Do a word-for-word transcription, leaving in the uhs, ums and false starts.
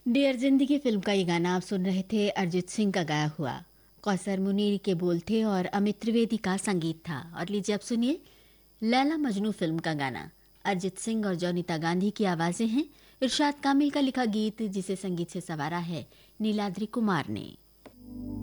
Dear जिंदगी film का ये गाना आप सुन रहे थे, अरिजीत सिंह का गाया हुआ। कौसर मुनीर के बोल थे और अमित त्रिवेदी का संगीत था। और लीजिए अब सुनिए लैला मजनू फिल्म का गाना। अरिजीत सिंह और जौनीता गांधी की आवाजें हैं। इरशाद कामिल का लिखा गीत जिसे संगीत से सवारा है नीलाद्रि कुमार ने।